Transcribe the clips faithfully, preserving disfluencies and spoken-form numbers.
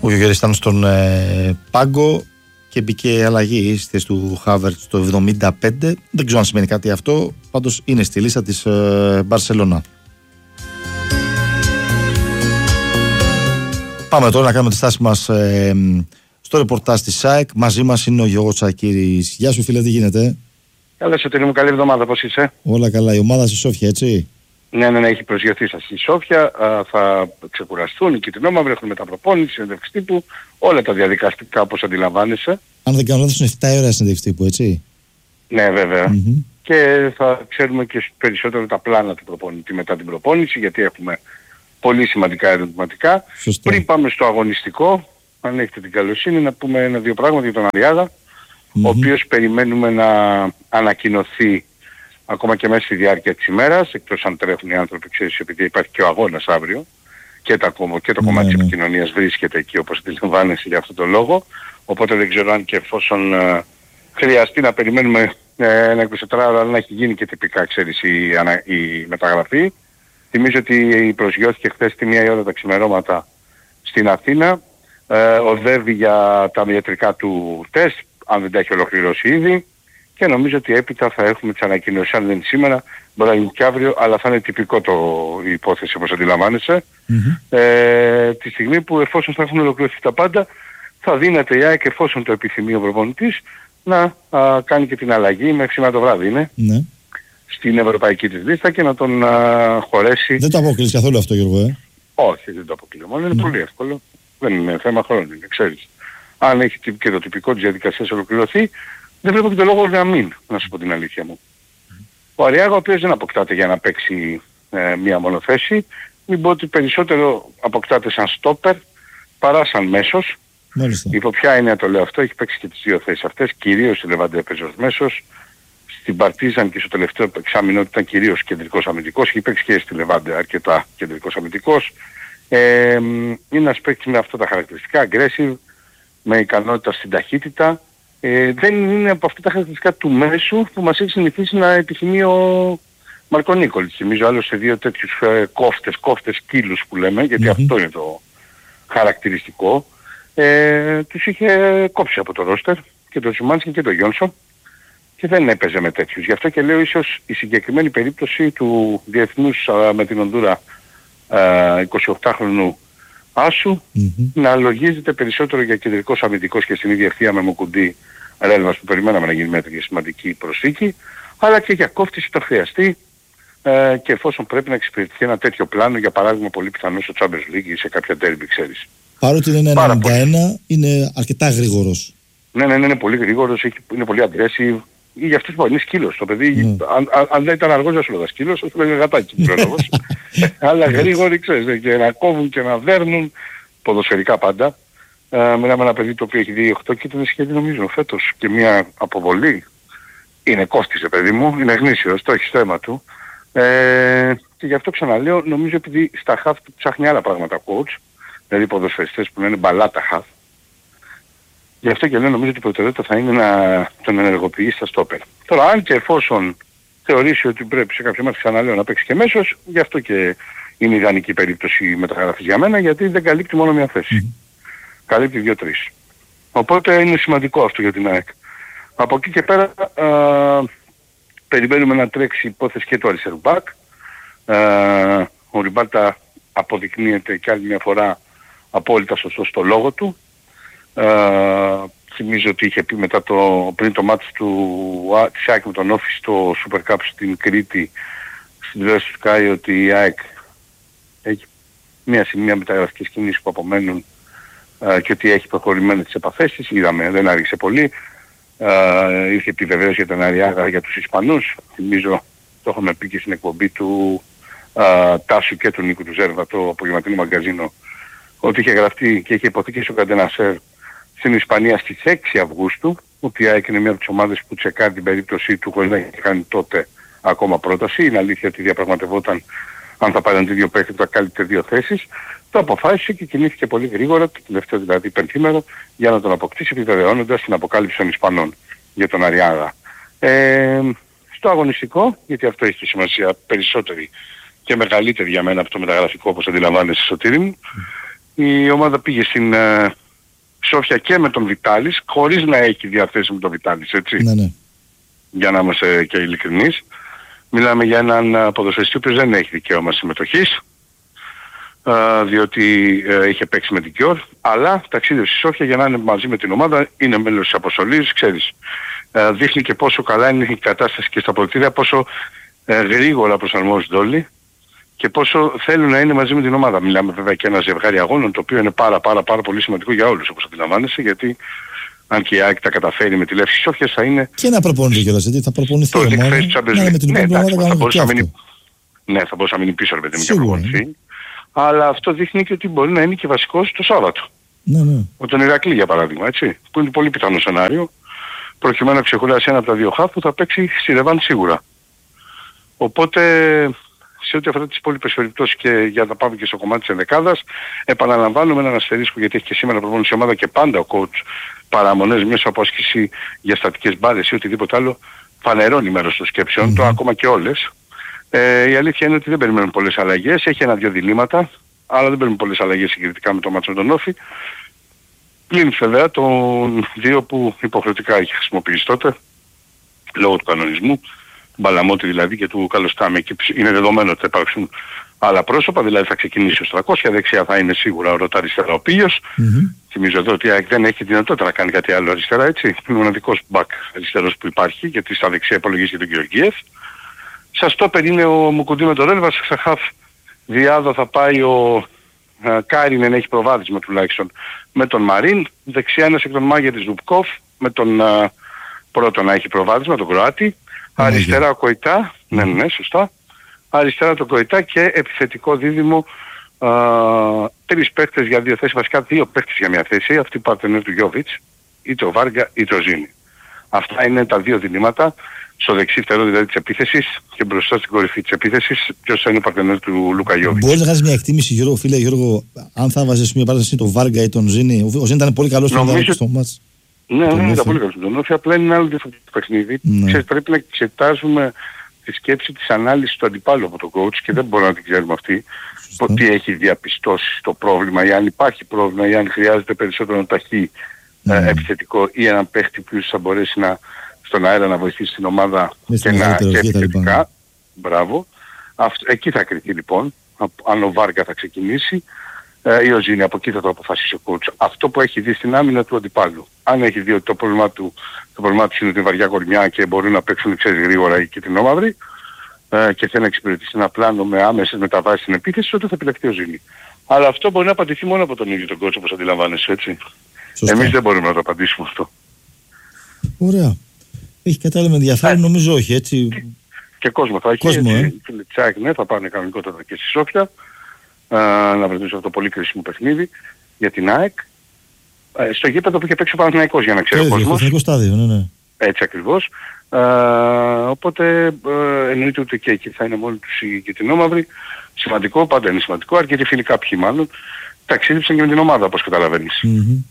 Ο Γιωγέρης ήταν στον ε, πάγκο και μπήκε η αλλαγή στη θέση του Χάβερτς το εβδομήντα πέντε. Δεν ξέρω αν σημαίνει κάτι αυτό, πάντως είναι στη λίστα της ε, Μπαρσελόνα. Πάμε τώρα να κάνουμε τη στάση μας ε, στο ρεπορτάζ της ΣΑΕΚ. Μαζί μας είναι ο Γιώργος Τσακίρης. Γεια σου φίλε, τι γίνεται? Καλά Σωτήρη μου, καλή εβδομάδα, πώς είσαι? Όλα καλά, η ομάδα στη Σόφια, έτσι? Ναι, ναι, ναι, έχει προσγειωθεί στη Σόφια, α, θα ξεκουραστούν, οι κυτρινόμαυροι έχουν μεταπροπόνηση, συνέντευξη τύπου, όλα τα διαδικαστικά όπως αντιλαμβάνεσαι. Αν δεν κάνω λάθος είναι επτά ώρα συνέντευξη τύπου, έτσι? Ναι, βέβαια. Mm-hmm. Και θα ξέρουμε και περισσότερο τα πλάνα του προπονητή μετά την προπόνηση, γιατί έχουμε πολύ σημαντικά ερωτηματικά. Σωστό. Πριν πάμε στο αγωνιστικό, αν έχετε την καλοσύνη, να πούμε ένα-δύο πράγματα για τον Αριάδα, mm-hmm. ο οποίος περιμένουμε να ανακοινωθεί ακόμα και μέσα στη διάρκεια της ημέρας, εκτός αν τρέχουν οι άνθρωποι, ξέρεις, επειδή υπάρχει και ο αγώνας αύριο και, τα, και το κομμάτι ναι, της ναι. επικοινωνίας βρίσκεται εκεί όπως αντιλαμβάνεσαι για αυτόν τον λόγο, οπότε δεν ξέρω αν και εφόσον ε, χρειαστεί να περιμένουμε ε, ένα εικοσιτετράωρο, αλλά να έχει γίνει και τυπικά, ξέρεις, η, ανα, η μεταγραφή. Θυμίζω ότι προσγειώθηκε χθες τη μία η ώρα τα ξημερώματα στην Αθήνα, ε, οδεύει για τα ιατρικά του τεστ, αν δεν τα έχει ολοκληρώσει ήδη. Και νομίζω ότι έπειτα θα έχουμε τις ανακοινώσεις, αν δεν είναι σήμερα, μπορεί να είναι και αύριο, αλλά θα είναι τυπικό το, η υπόθεση όπως αντιλαμβάνεσαι. Mm-hmm. Ε, τη στιγμή που εφόσον θα έχουν ολοκληρωθεί τα πάντα, θα δίνεται η ΑΕΚ, εφόσον το επιθυμεί ο προπονητής, να α, κάνει και την αλλαγή μέχρι σήμερα το βράδυ είναι, mm-hmm. στην ευρωπαϊκή της λίστα και να τον α, χωρέσει. Δεν το αποκλείεις καθόλου αυτό, Γιώργο, ε? Όχι, δεν το αποκλείω. Μόνο είναι mm-hmm. πολύ εύκολο. Δεν είναι θέμα χρόνου, είναι, ξέρεις. Αν έχει και το τυπικό της διαδικασίας ολοκληρωθεί, δεν βλέπω και το λόγο να μην, να σου πω την αλήθεια μου. Mm. Ο Αριάγα, ο οποίος δεν αποκτάται για να παίξει ε, μία μόνο θέση, μην πω ότι περισσότερο αποκτάται σαν στόπερ παρά σαν μέσος. Μάλιστα. Υπό ποια έννοια το λέω αυτό, έχει παίξει και τις δύο θέσεις αυτές, κυρίως στη Λεβάντε έπαιζε ως μέσος, στην Παρτίζαν και στο τελευταίο εξάμηνο ήταν κυρίως κεντρικός αμυντικός, έχει παίξει και στη Λεβάντε αρκετά κεντρικός αμυντικός. Ε, είναι ένας παίκτης με αυτά τα χαρακτηριστικά, aggressive, με ικανότητα στην ταχύτητα. Ε, δεν είναι από αυτά τα χαρακτηριστικά του μέσου που μας έχει συνηθίσει να επιθυμεί ο Μαρκο Νίκολιτς. Θυμίζω άλλο σε δύο τέτοιους ε, κόφτες, κόφτες κύλους που λέμε, γιατί mm-hmm. αυτό είναι το χαρακτηριστικό. Ε, τους είχε κόψει από το ρόστερ και τον Σιμάνσκι και τον Γιόνσον και δεν έπαιζε με τέτοιους. Γι' αυτό και λέω ίσως η συγκεκριμένη περίπτωση του διεθνούς α, με την Ονδούρα εικοσιοκτάχρονου Άσου mm-hmm. να λογίζεται περισσότερο για κεντρικός αμυντικός και στην ίδια ευθεία με Μουκουντή Ρέλβας που περιμέναμε να γίνει μια τέτοια σημαντική προσθήκη, αλλά και για κόφτιση το χρειαστεί ε, και εφόσον πρέπει να εξυπηρετηθεί ένα τέτοιο πλάνο, για παράδειγμα πολύ πιθανό στο Champions League ή σε κάποια derby, ξέρεις. Παρότι είναι ενενήντα ένα, είναι αρκετά γρήγορος. Ναι, ναι, ναι, είναι πολύ γρήγορος, είναι πολύ aggressive. Ή για αυτούς που είναι σκύλος το παιδί. Mm. Αν, αν, αν δεν ήταν αργός δεν σου λέγα σκύλος, θα σου λέγα γατάκι πρόλογος. Αλλά γρήγοροι ξέρεις, και να κόβουν και να δέρνουν, ποδοσφαιρικά πάντα. Ε, μιλάμε ένα παιδί το οποίο έχει δει οκτώ κίτρινες και νομίζω φέτος και μια αποβολή. Είναι κόστισε παιδί μου, είναι γνήσιος, το έχει στο αίμα του. Ε, και γι' αυτό ξαναλέω, νομίζω επειδή στα χαφ ψάχνει άλλα πράγματα coach, δηλαδή ποδοσφαιριστές που είναι μπαλάτα χαφ. Γι' αυτό και λέω νομίζω ότι η προτεραιότητα θα είναι να τον ενεργοποιήσει στα στόπερ. Τώρα αν και εφόσον θεωρήσει ότι πρέπει σε κάποιο μάτι ξαναλέω να παίξει και μέσος, γι' αυτό και είναι ιδανική περίπτωση μεταγραφής για μένα, γιατί δεν καλύπτει μόνο μια θέση. Mm-hmm. Καλύπτει δύο-τρεις. Οπότε είναι σημαντικό αυτό για την ΑΕΚ. Από εκεί και πέρα α, περιμένουμε να τρέξει υπόθεση και το αριστερού μπακ. Ο Ριμπάλτα αποδεικνύεται και άλλη μια φορά απόλυτα σωστό στο λόγο του. Uh, θυμίζω ότι είχε πει μετά το, πριν το μάτς του, της ΑΕΚ με τον Όφη στο Super Cup στην Κρήτη στην τηλεόραση του Sky ότι η ΑΕΚ έχει μια σημεία μεταγραφικές κινήσεις που απομένουν uh, και ότι έχει προχωρημένες τις επαφές της. Είδαμε, δεν άργησε πολύ. Uh, ήρθε επιβεβαίωση για τον Αριάγα για τους Ισπανούς. Θυμίζω, το έχουμε πει και στην εκπομπή του uh, Τάσου και του Νίκου του Ζέρβα, το απογευματινό μαγκαζίνο, ότι είχε γραφτεί και είχε υποθεί στο Καντενασέρ στην Ισπανία στις έξι Αυγούστου, ότι έκανε μια από τις ομάδες που τσεκάρει την περίπτωσή του χωρίς να έχει κάνει τότε ακόμα πρόταση. Είναι αλήθεια ότι διαπραγματευόταν αν θα πάρουν δύο παίκτες που θα κάλυπτε δύο θέσεις. Το αποφάσισε και κινήθηκε πολύ γρήγορα, το τελευταίο δηλαδή πενθήμερο, για να τον αποκτήσει, επιβεβαιώνοντας την αποκάλυψη των Ισπανών για τον Αριάγα. Ε, στο αγωνιστικό, γιατί αυτό έχει τη σημασία περισσότερη και μεγαλύτερη για μένα από το μεταγραφικό όπως αντιλαμβάνεσαι Σωτήρη μου, η ομάδα πήγε στην ε, Σόφια και με τον Βιτάλης, χωρίς να έχει διαθέσιμο τον Βιτάλης, έτσι. Ναι, ναι. Για να είμαστε και ειλικρινείς. Μιλάμε για έναν ποδοσφαιριστή που δεν έχει δικαίωμα συμμετοχής, ε, διότι ε, είχε παίξει με την Κιόρ, αλλά ταξίδευσε στη Σόφια για να είναι μαζί με την ομάδα, είναι μέλος της αποστολής, ξέρεις. Ε, δείχνει και πόσο καλά είναι η κατάσταση και στα ποδητήρια, πόσο ε, γρήγορα προσαρμόζονται όλοι και πόσο θέλουν να είναι μαζί με την ομάδα. Μιλάμε βέβαια και ένα ζευγάρι αγώνων, το οποίο είναι πάρα πάρα πάρα πολύ σημαντικό για όλους, όπως αντιλαμβάνεσαι, γιατί αν και η ΑΕΚ τα καταφέρει με τη Λεύση Σόφιας θα είναι... Και να προπονηθεί κιόλας, γιατί θα προπονηθεί το ομάδα. Ναι, με την ναι, εντάξει, θα μπορούσε να μείνει, ναι, θα μπορούσε να μείνει πίσω, ρε παιδί μου, και προπονηθεί. Αλλά αυτό δείχνει και ότι μπορεί να είναι και βασικός το Σάββατο. Ναι, ναι. Με τον Ηρακλή για παράδειγμα, έτσι, που είναι πολύ πιθανό σενάριο, προκειμένου να ξεκουράσει ένα από τα δύο χαφ που θα παίξει στη Ρεβάν σίγουρα. Οπότε, σε ό,τι αφορά τις υπόλοιπες περιπτώσεις και για να πάμε και στο κομμάτι της ενδεκάδας, επαναλαμβάνουμε έναν αστερίσκο γιατί έχει και σήμερα προπόνηση ομάδα και πάντα ο coach παραμονές μέσα από άσκηση για στατικές μπάλες ή οτιδήποτε άλλο φανερώνει μέρος των σκέψεων, mm-hmm. το ακόμα και όλες. Ε, η αλήθεια είναι ότι δεν περιμένουν πολλές αλλαγές, έχει ένα-δυο διλήμματα, αλλά δεν περιμένουν πολλές αλλαγές συγκριτικά με το μάτσο με τον Όφη. Πλην βέβαια των δύο που υποχρεωτικά είχε χρησιμοποιήσει τότε, λόγω του κανονισμού, του Μπαλαμότη δηλαδή και του Καλοστάμι. Και είναι δεδομένο ότι θα υπάρξουν άλλα πρόσωπα, δηλαδή θα ξεκινήσει ως τριακόσια, δεξιά θα είναι σίγουρα ο Ρώτα, αριστερά ο Πίλιος. Mm-hmm. Θυμίζω εδώ ότι δεν έχει δυνατότητα να κάνει κάτι άλλο αριστερά, έτσι. Είναι ο μοναδικός μπακ αριστερός που υπάρχει, γιατί στα δεξιά υπολογίζει τον Γεωργιέφ. Στα στόπερ είναι ο Μουκουντή με τον Ρέλβας, στα χαφ διάδο θα πάει ο uh, Κάρινεν, έχει προβάδισμα τουλάχιστον, με τον Μαρίν. Δεξιά ένας εκ των Μάγερης Ζουπκόφ, με τον uh, πρώτο να έχει προβάδισμα, τον Κροάτη. Mm-hmm. Αριστερά ο Κοϊτά, mm-hmm. ναι, ναι, σωστά. Αριστερά το Κοϊτά και επιθετικό δίδυμο α, τρεις παίκτες για δύο θέσεις, βασικά δύο παίκτες για μια θέση, αυτή που είναι του Γιώβιτς, είτε ο Βάργα είτε ο Ζήνη. Αυτά είναι τα δύο διλήμματα, στο δεξί φτερό δηλαδή της επίθεσης και μπροστά στην κορυφή της επίθεσης, ποιος θα είναι ο παρτενέρ του Λούκα Γιώβιτς. Μπορείς να κάνεις μια εκτίμηση, Γιώργο, φίλε Γιώργο, αν θα βάζεις μια παράσταση τον Βάργα ή τον Ζήνη? Ο Ζήνη ήταν πολύ καλός Νομίζω... στο μάτς. Ναι, ναι, ήταν πολύ καλός στον Όφη, απλά είναι ένα άλλο διαφορετικό παιχνίδι. Ναι. Ξέρεις, πρέπει να εξετάζουμε τη σκέψη της ανάλυσης του αντιπάλου από τον coach και δεν μπορούμε να την ξέρουμε αυτή. Σωστό. Τι έχει διαπιστώσει το πρόβλημα ή αν υπάρχει πρόβλημα ή αν χρειάζεται περισσότερο ταχύ mm. ε, επιθετικό ή έναν παίχτη που θα μπορέσει να, στον αέρα να βοηθήσει την ομάδα και να και επιθετικά. Μπράβο. Αυτό, εκεί θα κριθεί λοιπόν αν ο Βάργα θα ξεκινήσει ε, ή ο Ζήνη, από εκεί θα το αποφασίσει ο coach. Αυτό που έχει δει στην άμυνα του αντιπάλου. Αν έχει δει ότι το πρόβλημα του Το πρόβλημα της είναι την βαριά κορμιά και μπορεί να παίξουν ξέρεις γρήγορα και την όμαυρη ε, και θέλει να εξυπηρετήσει ένα πλάνο με άμεσες μεταβάσεις στην επίθεση, τότε θα επιλεχθεί ο Ζήνη. Αλλά αυτό μπορεί να απαντηθεί μόνο από τον ίδιο τον coach, όπως αντιλαμβάνεσαι, έτσι. Σωστά. Εμείς δεν μπορούμε να το απαντήσουμε αυτό. Ωραία. Έχει κατάλληλο ενδιαφέρον, ε, νομίζω όχι, έτσι. Και, και κόσμο θα έχει, κόσμο, έτσι. Ε. Τσάκ, ναι, θα πάνε κανονικότατα και στη Σόφια ε, να βρεθούν αυτό το πολύ κρίσιμο παιχνίδι για την ΑΕΚ. Ε, στο γήπεδο που είχε παίξει ο Παναθηναϊκός, για να ξέρει ο κόσμος. Στο στάδιο, ναι, ναι. Έτσι ακριβώς. Ε, οπότε ε, εννοείται ότι και εκεί θα είναι μόνοι τους και την όμαυρη. Σημαντικό, πάντα είναι σημαντικό, αρκετοί φίλοι κάποιοι μάλλον ταξίδεψαν και με την ομάδα, όπως καταλαβαίνεις. Mm-hmm.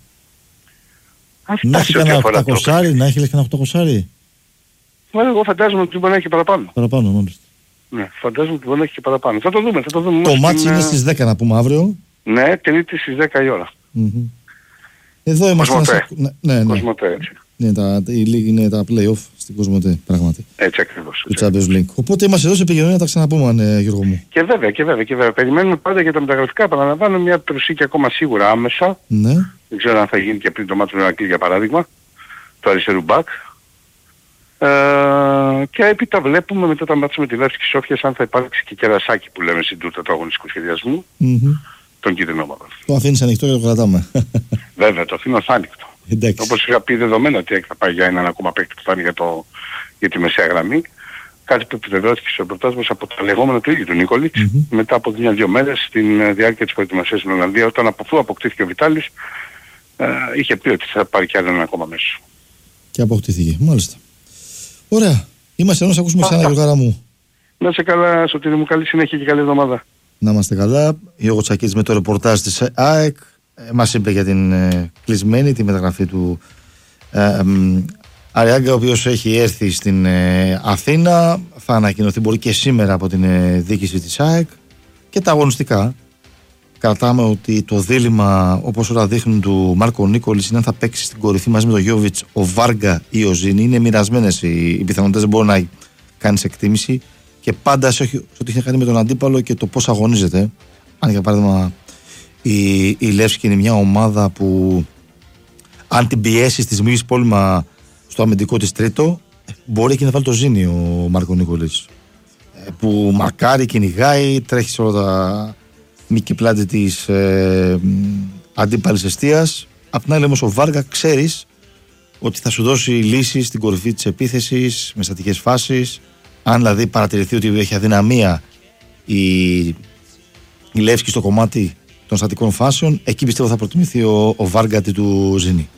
Αυτά να έχει κανένα οκτακόσάρι, να έχει κανένα οκτακόσάρι. Εγώ φαντάζομαι ότι μπορεί να έχει παραπάνω. Παραπάνω, μάλιστα. Ναι, φαντάζομαι ότι μπορεί να έχει και παραπάνω. Θα το δούμε, θα το δούμε. Το μάτς είναι στις δέκα να πούμε αύριο. Ναι, Τρίτη στις δέκα η ώρα. Mm-hmm. Εδώ είμαστε. Κοσμοτέ. Ναι, ναι. Κοσμοτέ, έτσι. Ναι, τα, η λίγη είναι τα play-off στην Κοσμοτέ, πράγματι. Έτσι ακριβώς. Το Champions League. Οπότε είμαστε εδώ σε επικοινωνία να τα ξαναπούμε, ναι, Γιώργο μου. Και βέβαια, και βέβαια, και βέβαια. Περιμένουμε πάντα για τα μεταγραφικά. Επαναλαμβάνω μια προσήκη ακόμα σίγουρα άμεσα. Ναι. Δεν ξέρω αν θα γίνει και πριν το μάτσο του Ηρακλή για παράδειγμα. Το αριστερού μπακ. Ε, και έπειτα βλέπουμε μετά τα μάτια με τη Λεύση και Σόφια αν θα υπάρξει και κερασάκι που λέμε στην τούρτα του αγωνιστικού σχεδιασμού. Mm-hmm. Των κίτρινων ομάδων. Το αφήνεις ανοιχτό και το κρατάμε. Βέβαια, το αφήνω ανοιχτό. Όπως είχα πει δεδομένα ότι θα πάει για έναν ακόμα παίκτη που θα είναι για, το, για τη μεσαία γραμμή. Κάτι που επιβεβαιώθηκε στο ρεπορτάζ μας από τα λεγόμενα του ίδιου του Νίκολιτς mm-hmm. μετά από μια-δυο μέρες στην διάρκεια της προετοιμασίας στην Ολλανδία, όταν αφού αποκτήθηκε ο Βιτάλης ε, είχε πει ότι θα πάρει κι άλλο έναν ακόμα μέσο. Και αποκτήθηκε, μάλιστα. Ωραία. Είμαστε εδώ να ακούσουμε ξανά, Γιώργαρα μου. Να είσαι καλά, Σωτήρη μου, καλή συνέχεια και καλή εβδομάδα. Να είμαστε καλά. Γιώργο Τσακίτης με το ρεπορτάζ της ΑΕΚ. Ε, μας είπε για την ε, κλεισμένη, τη μεταγραφή του ε, ε, Αριάγκα, ο οποίος έχει έρθει στην ε, Αθήνα. Θα ανακοινωθεί μπορεί και σήμερα από την ε, διοίκηση της ΑΕΚ. Και τα αγωνιστικά. κρατάμε ότι το δίλημμα, όπως όλα δείχνουν, του Μάρκο Νίκολης είναι αν θα παίξει στην κορυφή μαζί με τον Γιόβιτς ο Βάργα ή ο Ζήνη. Είναι μοιρασμένες οι, οι πιθανότητες, δεν μπορεί να κάνεις εκτίμηση και πάντα σε, σε ό,τι έχει να κάνει με τον αντίπαλο και το πώς αγωνίζεται. Αν για παράδειγμα η, η Λεύσκη είναι μια ομάδα που αν την πιέσει τη δημιουργήσει πόλημα στο αμυντικό της τρίτο, μπορεί και να βάλει το Ζήνη ο Μάρκο Νίκολης, που μαρκάρει, κυνηγάει, τρέχει σε όλα τα μήκη πλάτη της ε, αντίπαλης εστίας. Απ' την άλλη όμως ο Βάργα ξέρεις ότι θα σου δώσει λύσεις στην κορυφή της επίθεσης με στατικές φάσεις. Αν δηλαδή παρατηρηθεί ότι έχει αδυναμία η, η Λεύσκη στο κομμάτι των στατικών φάσεων, εκεί πιστεύω θα προτιμηθεί ο, ο Βάργα του Ζήνη.